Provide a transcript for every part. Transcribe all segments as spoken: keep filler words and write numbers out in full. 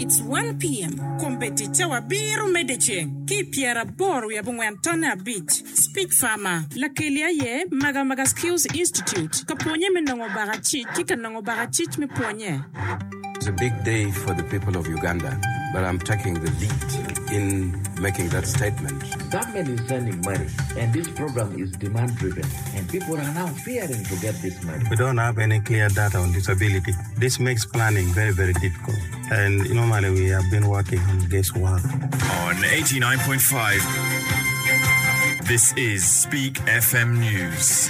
It's one p m Kompetita wa biru medecheng. Ki Pierre Boru ya Bungwantona Beach. Speak Farmer. La Kelia ye Maga Maga Skills Institute. Kaponye menongo barachit. Kika nongo barachit me ponye. It's a big day for the people of Uganda, but I'm taking the lead in making that statement. Government is sending money, and this program is demand-driven, and people are now fearing to get this money. We don't have any clear data on disability. This makes planning very, very difficult. And normally we have been working on guesswork. On eighty-nine point five, this is Speak F M News.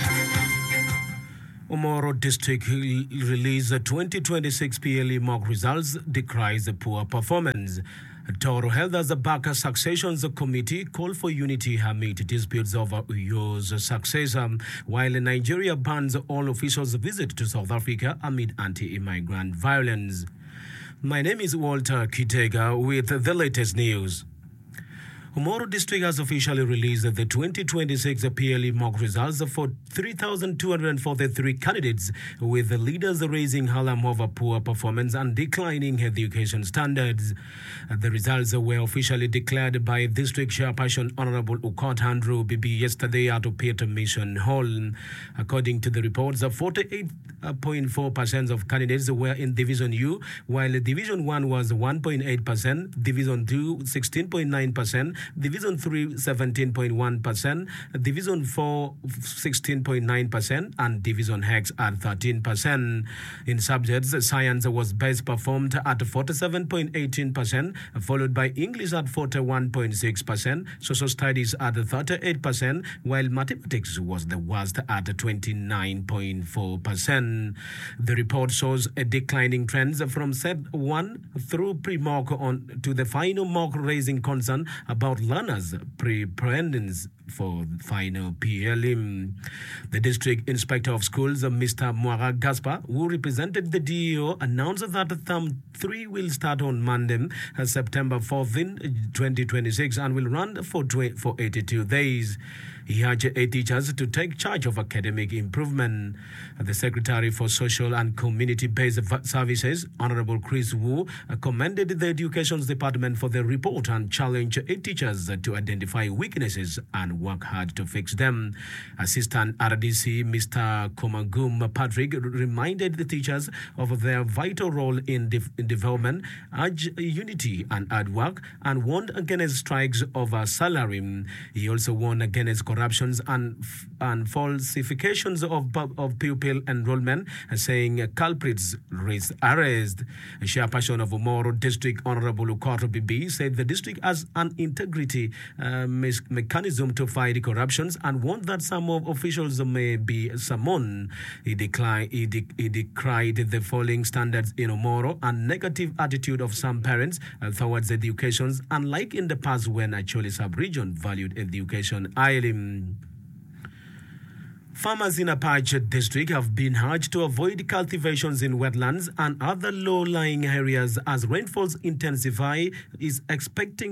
Omoro District released the twenty twenty-six P L E mock results, decries the poor performance. Toro held as the Baka Successions Committee called for unity amid disputes over Uyo's successor, while Nigeria bans all officials' visit to South Africa amid anti-immigrant violence. My name is Walter Kitega with the latest news. Omoro District has officially released the twenty twenty-six P L E mock results for three thousand two hundred forty-three candidates, with the leaders raising alarm over poor performance and declining education standards. The results were officially declared by District Chairperson Honorable Ukot Andrew Bibi yesterday at Peter Mission Hall. According to the reports, forty-eight point four percent of candidates were in Division U, while Division one was one point eight percent, Division two sixteen point nine percent, Division three seventeen point one percent, Division four sixteen point nine percent, and Division X at thirteen percent. In subjects, science was best performed at forty-seven point one eight percent, followed by English at forty-one point six percent, social studies at thirty-eight percent, while mathematics was the worst at twenty-nine point four percent. The report shows a declining trend from set one through pre-mock on to the final mock, raising concern about learners' preparedness for final P L E. The District Inspector of Schools, Mister Mwara Gaspar, who represented the D E O, announced that Term three will start on Monday, September fourth, twenty twenty-six, and will run for for eighty-two days. He urged eight teachers to take charge of academic improvement. The Secretary for Social and Community-Based Services, Honorable Chris Wu, commended the Education Department for the report and challenged eight teachers to identify weaknesses and work hard to fix them. Assistant R D C, Mister Komagum Patrick, reminded the teachers of their vital role in, de- in development, urged unity and hard work, and warned against strikes over salary. He also warned against corruptions and and falsifications of of pupil enrollment, saying culprits risk arrest. Chairperson of Omoro District, Honorable Ukot Bibi, said the district has an integrity uh, mechanism to fight corruptions and warned that some of officials may be summoned. He declined. He, de- he decried the falling standards in Omoro and negative attitude of some parents uh, towards education, unlike in the past when actually sub-region valued education highly. Farmers in Apache District have been urged to avoid cultivations in wetlands and other low-lying areas as rainfalls intensify, is expecting